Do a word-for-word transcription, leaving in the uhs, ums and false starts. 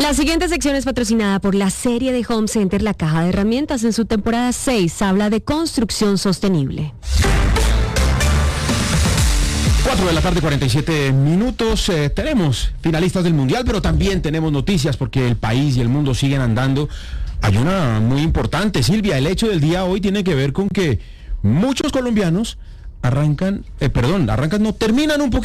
La siguiente sección es patrocinada por la serie de Home Center La Caja de Herramientas. En su temporada seis habla de construcción sostenible. cuatro de la tarde, cuarenta y siete minutos. Eh, tenemos finalistas del Mundial, pero también tenemos noticias porque el país y el mundo siguen andando. Hay una muy importante, Silvia. El hecho del día hoy tiene que ver con que muchos colombianos arrancan, eh, perdón, arrancan, no, terminan un poquito